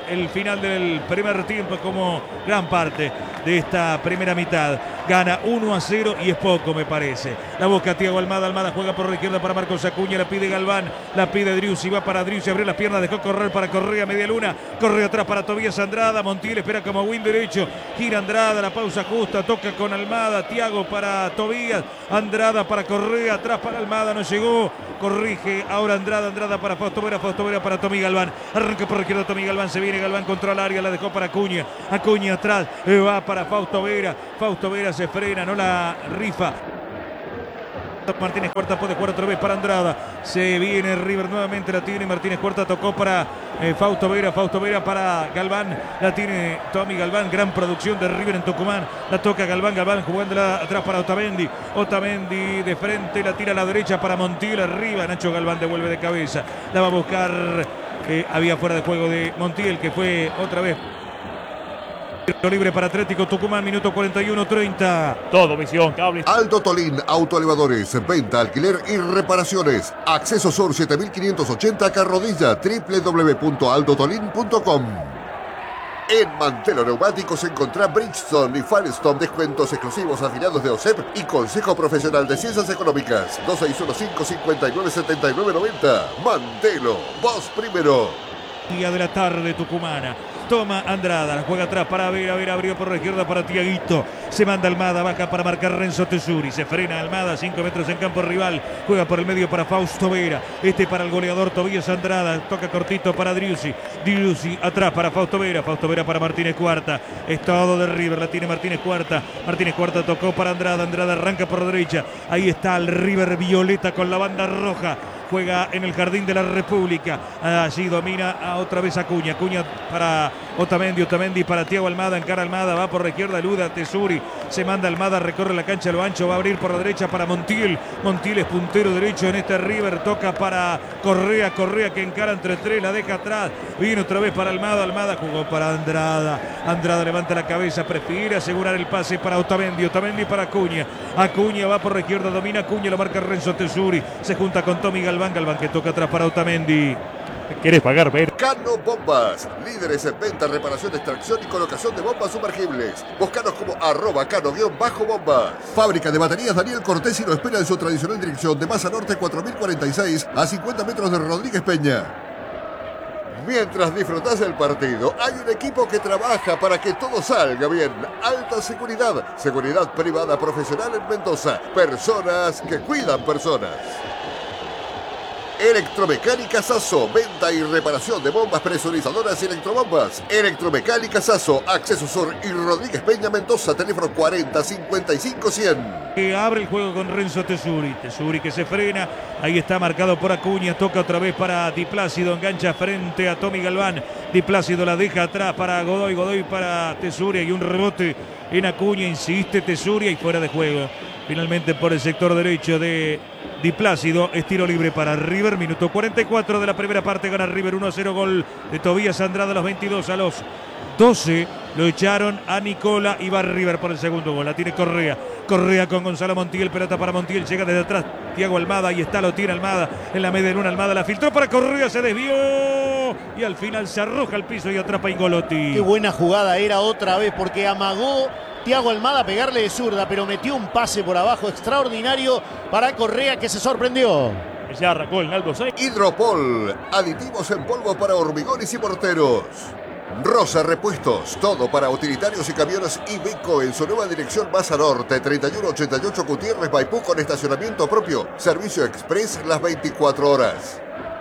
el final del primer tiempo como gran parte de esta primera mitad. Gana uno a cero y es poco, me parece. La busca Thiago Almada. Almada juega por la izquierda para Marcos Acuña. La pide Galván. La pide Driussi. Va para Driussi. Abrió las piernas. Dejó correr para Correa. Media luna. Corre atrás para Tobías Andrada. Montiel espera como win derecho. Gira Andrada. La pausa justa. Toca con Almada. Thiago para Tobías. Andrada para Correa. Atrás para Almada. No llegó. Corrige ahora Andrada. Andrada para Fausto Vera. Fausto Vera para Tommy Galván. Arranca por la izquierda Tommy Galván. Se viene Galván contra el área. La dejó para Acuña. Acuña atrás. Va para Fausto Vera. Fausto Vera se frena. No la rifa. Martínez Cuarta puede jugar otra vez para Andrada. Se viene River nuevamente. La tiene Martínez Cuarta. Tocó para eh, Fausto Vera. Fausto Vera para Galván. La tiene Tommy Galván. Gran producción de River en Tucumán. La toca Galván. Galván jugándola atrás para Otamendi. Otamendi de frente. La tira a la derecha para Montiel. Arriba. Nacho Galván devuelve de cabeza. La va a buscar. Eh, había fuera de juego de Montiel, que fue otra vez. Libre para Atlético Tucumán, minuto cuarenta y uno treinta. Todo visión, cables. Aldo Tolín, autoelevadores, venta, alquiler y reparaciones. Acceso Sur siete mil quinientos ochenta, Carrodilla, doble u doble u doble u punto aldo tolín punto com. En Mantelo Neumáticos encontrá Bridgestone y Firestone, descuentos exclusivos afiliados de O S E P y Consejo Profesional de Ciencias Económicas. dos seis uno cinco, cinco nueve siete nueve nueve cero. Mantelo, vos primero. Día de la tarde tucumana. Toma Andrada, la juega atrás para Vera, Vera abrió por la izquierda para Tiaguito. Se manda Almada, baja para marcar Renzo Tesuri. Se frena Almada, cinco metros en campo rival. Juega por el medio para Fausto Vera. Este para el goleador Tobías Andrada. Toca cortito para Driussi. Driussi atrás para Fausto Vera. Fausto Vera para Martínez Cuarta. Es todo de River, la tiene Martínez Cuarta. Martínez Cuarta tocó para Andrada. Andrada arranca por la derecha. Ahí está el River violeta con la banda roja. Juega en el Jardín de la República. Allí domina a otra vez Acuña. Acuña para Otamendi. Otamendi para Thiago Almada. Encara Almada. Va por la izquierda. Eluda Tesuri. Se manda Almada. Recorre la cancha a lo ancho. Va a abrir por la derecha para Montiel. Montiel es puntero derecho en este River. Toca para Correa. Correa que encara entre tres. La deja atrás. Viene otra vez para Almada. Almada jugó para Andrada. Andrada levanta la cabeza. Prefiere asegurar el pase para Otamendi. Otamendi para Acuña. Acuña va por la izquierda. Domina Acuña. Lo marca Renzo Tesuri. Se junta con Tommy Galván. Galván que toca atrás para Otamendi. ¿Quieres pagar, ver? Cano Bombas, líderes en venta, reparación, extracción y colocación de bombas sumergibles. Búscanos como arroba cano-bombas. Fábrica de baterías Daniel Cortesi lo espera en su tradicional dirección de Masa Norte cuatro mil cuarenta y seis a cincuenta metros de Rodríguez Peña. Mientras disfrutás del partido, hay un equipo que trabaja para que todo salga bien. Alta seguridad, seguridad privada profesional en Mendoza. Personas que cuidan personas. Electromecánica Sasso, venta y reparación de bombas presurizadoras y electrobombas. Electromecánica Sasso, Acceso Sur y Rodríguez Peña, Mendoza, teléfono cuarenta cincuenta y cinco cien. Que abre el juego con Renzo Tesuri. Tesuri que se frena. Ahí está marcado por Acuña. Toca otra vez para Di Plácido. Engancha frente a Tommy Galván. Di Plácido la deja atrás para Godoy. Godoy para Tesuri. Y un rebote en Acuña. Insiste Tesuri y fuera de juego. Finalmente por el sector derecho de Di Plácido. Es tiro libre para River. Minuto cuarenta y cuatro de la primera parte. Gana River uno a cero. Gol de Tobías Andrada a los veintidós. A los doce lo echaron a Nicola y va River por el segundo gol. La tiene Correa. Correa con Gonzalo Montiel. Pelota para Montiel. Llega desde atrás Thiago Almada. Ahí está, lo tiene Almada en la media luna. Almada la filtró para Correa. Se desvió. Y al final se arroja al piso y atrapa a Ingolotti. Qué buena jugada era otra vez porque amagó Thiago Almada a pegarle de zurda, pero metió un pase por abajo extraordinario para Correa que se sorprendió. Ya arrancó el Naldo seis. Hidropol, aditivos en polvo para hormigones y morteros. Rosa Repuestos, todo para utilitarios y camiones Iveco en su nueva dirección Masa Norte, treinta y uno ochenta y ocho Gutiérrez Maipú con estacionamiento propio. Servicio express las veinticuatro horas.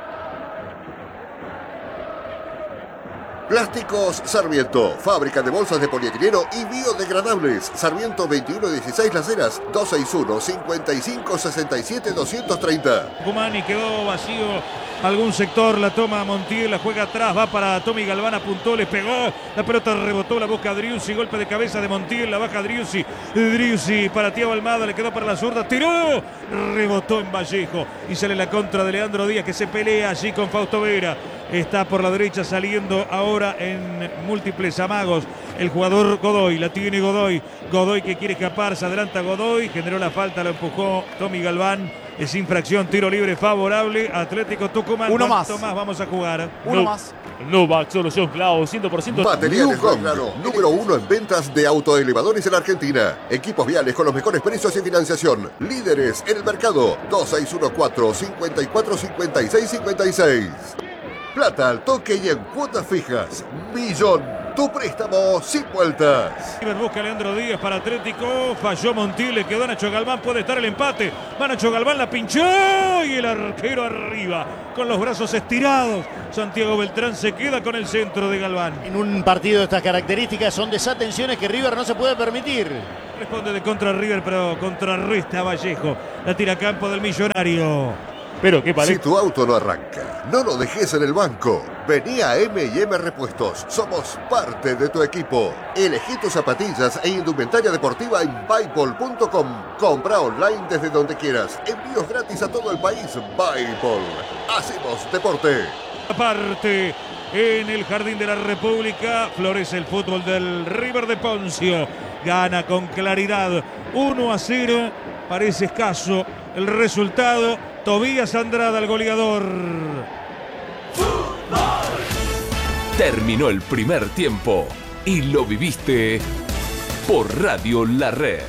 Plásticos Sarmiento, fábrica de bolsas de polietileno y biodegradables. Sarmiento veintiuno dieciséis Las Heras, dos seis uno, cincuenta y cinco sesenta y siete, doscientos treinta. Tucumán y quedó vacío algún sector, la toma Montiel, la juega atrás, va para Tommy Galván, apuntó, le pegó, la pelota rebotó, la busca Driussi, golpe de cabeza de Montiel, la baja Driussi, Driussi para Thiago Almada, le quedó para la zurda, tiró, rebotó en Vallejo y sale la contra de Leandro Díaz que se pelea allí con Fausto Vera. Está por la derecha saliendo ahora en múltiples amagos el jugador Godoy, la tiene Godoy, Godoy que quiere escapar, se adelanta Godoy, generó la falta, lo empujó Tommy Galván Es infracción, tiro libre favorable. Atlético Tucumán. Uno más. ¿Cuánto más vamos a jugar? Uno No. más. Novak, solución clavo, cien por ciento. Materiales Newcom. Rognano, número uno en ventas de autoelevadores en Argentina. Equipos viales con los mejores precios y financiación. Líderes en el mercado. dos seis uno cuatro, cinco cuatro, cinco seis cinco seis. Plata al toque y en cuotas fijas. Millón. Tu préstamo sin vueltas. River busca a Leandro Díaz para Atlético. Falló Montiel, le quedó Nacho Galván. Puede estar el empate. Va Nacho Galván, la pinchó. Y el arquero arriba. Con los brazos estirados. Santiago Beltrán se queda con el centro de Galván. En un partido de estas características son desatenciones que River no se puede permitir. Responde de contra River, pero contrarresta a Vallejo. La tira a campo del Millonario. Pero qué Si pareja. tu auto no arranca, no lo dejes en el banco. Vení a M y M Repuestos. Somos parte de tu equipo. Elegí tus zapatillas e indumentaria deportiva en Bipol punto com. Compra online desde donde quieras. Envíos gratis a todo el país. Bipol. Hacemos deporte. Aparte, en el Jardín de la República florece el fútbol del River de Poncio. Gana con claridad uno a cero. Parece escaso el resultado. Tobías Andrada, el goleador. Terminó el primer tiempo y lo viviste por Radio La Red.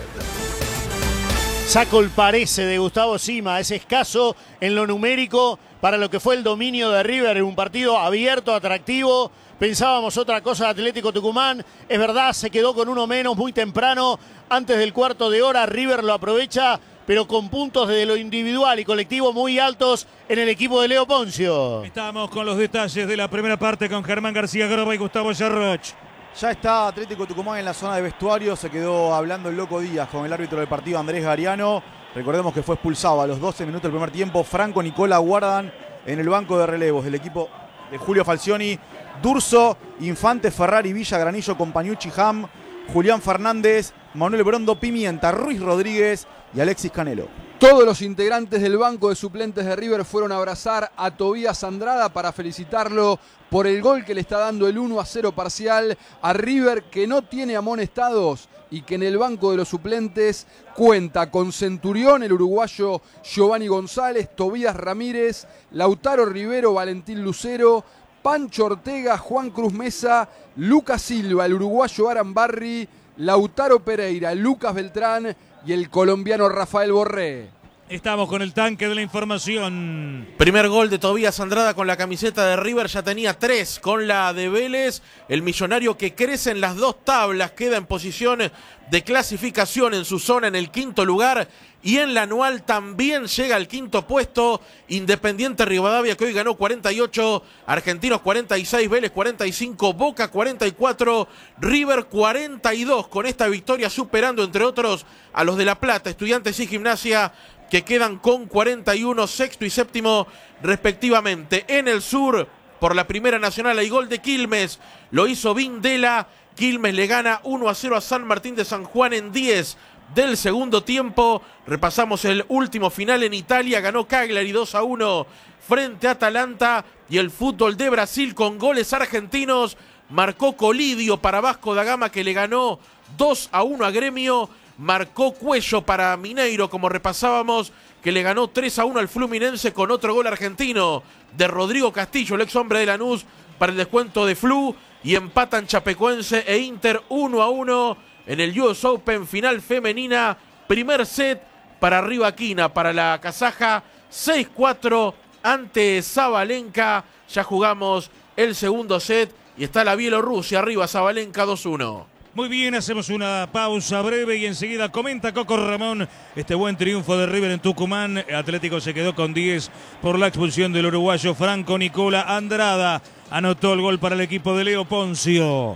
Saco el parece de Gustavo Sima, es escaso en lo numérico para lo que fue el dominio de River en un partido abierto, atractivo. Pensábamos otra cosa de Atlético Tucumán, es verdad, se quedó con uno menos muy temprano, antes del cuarto de hora. River lo aprovecha, pero con puntos de lo individual y colectivo muy altos en el equipo de Leo Poncio. Estamos con los detalles de la primera parte con Germán García Groba y Gustavo Yarroch. Ya está Atlético Tucumán en la zona de vestuario. Se quedó hablando el Loco Díaz con el árbitro del partido, Andrés Gariano. Recordemos que fue expulsado a los doce minutos del primer tiempo. Franco Nicola guardan en el banco de relevos del equipo de Julio Falcioni. Durso, Infante, Ferrari, Villa, Granillo, Compañucci, Ham, Julián Fernández, Manuel Brondo, Pimienta, Ruiz Rodríguez y Alexis Canelo. Todos los integrantes del banco de suplentes de River fueron a abrazar a Tobías Andrada para felicitarlo por el gol que le está dando el uno a cero parcial a River, que no tiene amonestados y que en el banco de los suplentes cuenta con Centurión, el uruguayo Giovanni González, Tobías Ramírez, Lautaro Rivero, Valentín Lucero, Pancho Ortega, Juan Cruz Mesa, Lucas Silva, el uruguayo Aran Barri, Lautaro Pereira, Lucas Beltrán y el colombiano Rafael Borré. Estamos con el tanque de la información. Primer gol de Tobías Andrada con la camiseta de River, ya tenía tres con la de Vélez. El millonario que crece en las dos tablas, queda en posición de clasificación en su zona en el quinto lugar. Y en la anual también llega al quinto puesto Independiente Rivadavia, que hoy ganó cuarenta y ocho, Argentinos cuarenta y seis, Vélez cuarenta y cinco, Boca cuarenta y cuatro, River cuarenta y dos, con esta victoria superando entre otros a los de La Plata, Estudiantes y Gimnasia, que quedan con cuarenta y uno, sexto y séptimo respectivamente. En el sur, por la Primera Nacional hay gol de Quilmes, lo hizo Vindela. Quilmes le gana uno a cero a San Martín de San Juan en diez del segundo tiempo. Repasamos el último final en Italia, ganó Cagliari dos a uno frente a Atalanta. Y el fútbol de Brasil con goles argentinos, marcó Colidio para Vasco da Gama, que le ganó dos a uno a Gremio. Marcó Cuello para Mineiro, como repasábamos, que le ganó tres a uno al Fluminense, con otro gol argentino de Rodrigo Castillo, el ex hombre de Lanús, para el descuento de Flu. Y empatan Chapecoense e Inter uno a uno en el U S Open final femenina. Primer set para Rivaquina, para la kazaja, seis cuatro ante Zabalenka. Ya jugamos el segundo set y está la Bielorrusia arriba, Zabalenka dos uno. Muy bien, hacemos una pausa breve y enseguida comenta Coco Ramón este buen triunfo de River en Tucumán. Atlético se quedó con diez por la expulsión del uruguayo Franco Nicola Andrada. Anotó el gol para el equipo de Leo Poncio.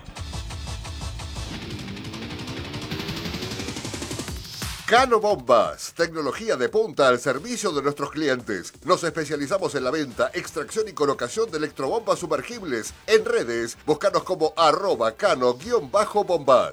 Cano Bombas, tecnología de punta al servicio de nuestros clientes. Nos especializamos en la venta, extracción y colocación de electrobombas sumergibles. En redes, búscanos como arroba cano-bombas.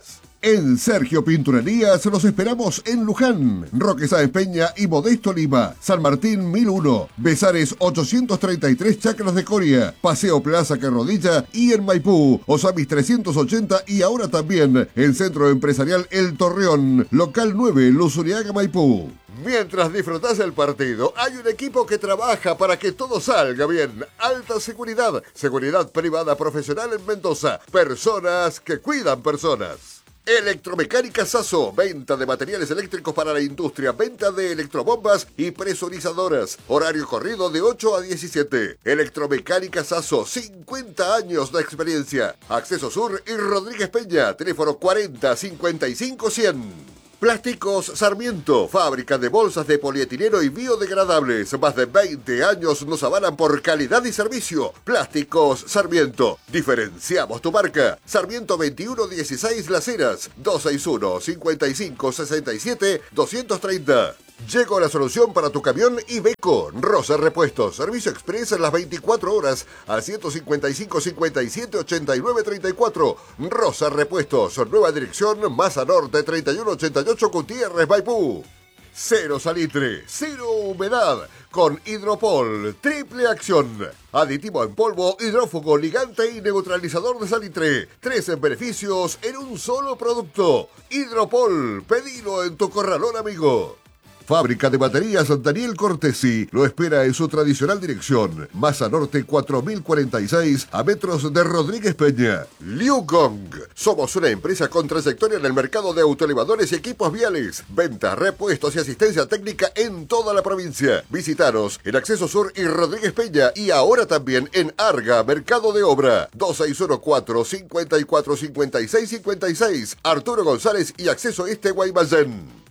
En Sergio Pinturerías los esperamos en Luján, Roque Sáenz Peña y Modesto Lima, San Martín mil uno, Besares ochocientos treinta y tres Chacras de Coria, Paseo Plaza Carrodilla y en Maipú, Osamis trescientos ochenta y ahora también en Centro Empresarial El Torreón, local nueve, Luzuriaga, Maipú. Mientras disfrutás el partido, hay un equipo que trabaja para que todo salga bien. Alta seguridad, seguridad privada profesional en Mendoza, personas que cuidan personas. Electromecánica Sasso, venta de materiales eléctricos para la industria, venta de electrobombas y presurizadoras. Horario corrido de ocho a diecisiete. Electromecánica Sasso, cincuenta años de experiencia. Acceso Sur y Rodríguez Peña, teléfono cuarenta cincuenta y cinco cien. Plásticos Sarmiento, fábrica de bolsas de polietileno y biodegradables. Más de veinte años nos avalan por calidad y servicio. Plásticos Sarmiento. Diferenciamos tu marca. Sarmiento veintiuno dieciséis Las Heras, dos seis uno, cinco cinco, seis siete, dos tres cero. Llegó la solución para tu camión Iveco. Rosa Repuestos. Servicio express en las veinticuatro horas al ciento cincuenta y cinco, cincuenta y siete, ochenta y nueve, treinta y cuatro. Rosa Repuestos. Nueva dirección, Maza Norte, treinta y uno ochenta y ocho, Gutiérrez, Maipú. Cero salitre, cero humedad. Con Hidropol, triple acción. Aditivo en polvo, hidrófugo, ligante y neutralizador de salitre. Tres beneficios en un solo producto. Hidropol, pedilo en tu corralón amigo. Fábrica de baterías Daniel Cortesi lo espera en su tradicional dirección. Maza Norte cuatro mil cuarenta y seis a metros de Rodríguez Peña. Liu Gong. Somos una empresa con trayectoria en el mercado de autoelevadores y equipos viales. Ventas, repuestos y asistencia técnica en toda la provincia. Visítanos en Acceso Sur y Rodríguez Peña y ahora también en Arga, Mercado de Obra. dos seis uno cuatro, cinco cuatro, cinco seis cinco seis. Arturo González y Acceso Este Guaymallén.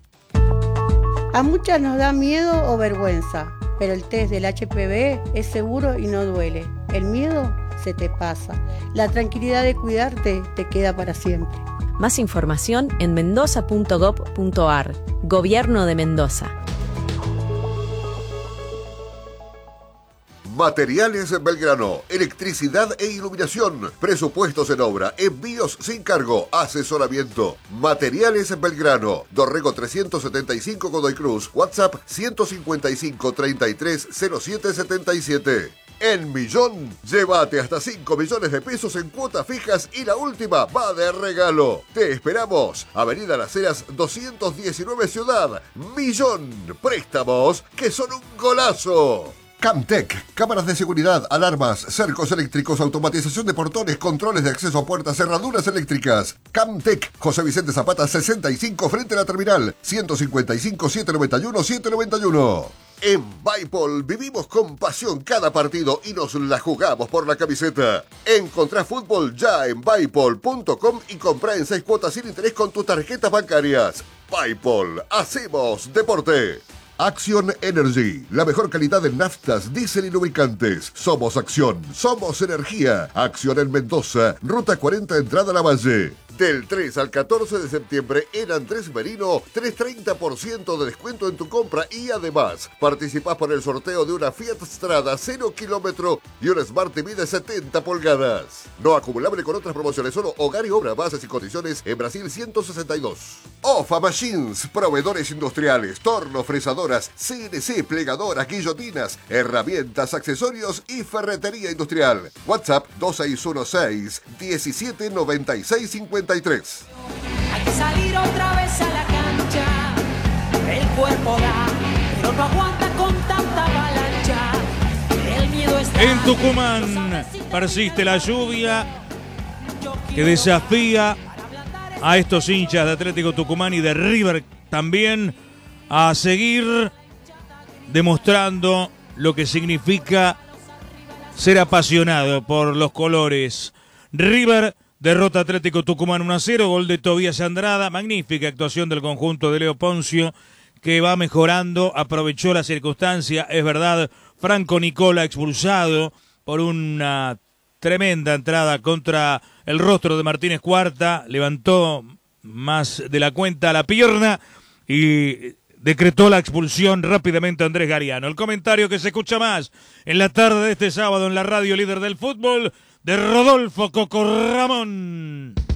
A muchas nos da miedo o vergüenza, pero el test del H P V es seguro y no duele. El miedo se te pasa. La tranquilidad de cuidarte te queda para siempre. Más información en mendoza punto gob punto ar. Gobierno de Mendoza. Materiales Belgrano, electricidad e iluminación, presupuestos en obra, envíos sin cargo, asesoramiento. Materiales Belgrano, Dorrego trescientos setenta y cinco Godoy Cruz, WhatsApp ciento cincuenta y cinco, treinta y tres, cero siete setenta y siete. En Millón, llévate hasta cinco millones de pesos en cuotas fijas y la última va de regalo. Te esperamos. Avenida Las Heras doscientos diecinueve Ciudad. Millón, préstamos que son un golazo. Camtec, cámaras de seguridad, alarmas, cercos eléctricos, automatización de portones, controles de acceso a puertas, cerraduras eléctricas. Camtec, José Vicente Zapata sesenta y cinco frente a la terminal, ciento cincuenta y cinco, setecientos noventa y uno, setecientos noventa y uno. En Baipol vivimos con pasión cada partido y nos la jugamos por la camiseta. Encontrá fútbol ya en baipol punto com y comprá en seis cuotas sin interés con tus tarjetas bancarias. Baipol, hacemos deporte. Action Energy, la mejor calidad en naftas, diésel y lubricantes. Somos Acción, somos energía. Acción en Mendoza, Ruta cuarenta, entrada a la Valle. Del tres al catorce de septiembre en Andrés Merino, tres treinta por ciento de descuento en tu compra y además participás por el sorteo de una Fiat Strada cero kilómetro y una Smart T V de setenta pulgadas. No acumulable con otras promociones, solo hogar y obra, bases y condiciones en Brasil ciento sesenta y dos. Ofa Machines, proveedores industriales, torno, fresadoras, C N C, plegadoras, guillotinas, herramientas, accesorios y ferretería industrial. WhatsApp dos seis uno seis, diecisiete noventa y seis cincuenta y tres. Hay que salir otra vez a la cancha. El cuerpo da, pero no aguanta con tanta avalancha. El miedo está. En Tucumán persiste la lluvia que desafía a estos hinchas de Atlético Tucumán y de River también a seguir demostrando lo que significa ser apasionado por los colores. River derrota Atlético Tucumán uno a cero, gol de Tobías Andrada, magnífica actuación del conjunto de Leo Poncio, que va mejorando, aprovechó la circunstancia, es verdad, Franco Nicola expulsado por una tremenda entrada contra el rostro de Martínez Cuarta, levantó más de la cuenta la pierna y decretó la expulsión rápidamente Andrés Gariano. El comentario que se escucha más en la tarde de este sábado en la radio líder del fútbol, de Rodolfo Coco Ramón.